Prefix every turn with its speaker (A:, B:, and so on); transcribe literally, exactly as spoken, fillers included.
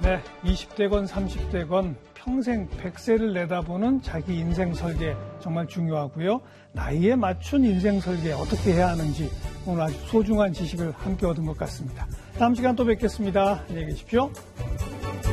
A: 네, 이십 대건 삼십 대건 평생 백 세를 내다보는 자기 인생 설계 정말 중요하고요. 나이에 맞춘 인생 설계 어떻게 해야 하는지 오늘 아주 소중한 지식을 함께 얻은 것 같습니다. 다음 시간 또 뵙겠습니다. 안녕히 계십시오.